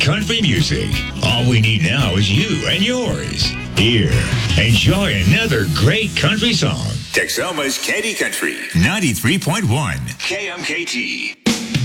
country music. All we need now is you and yours. Here, enjoy another great country song. Texoma's Candy Country, 93.1 KMKT.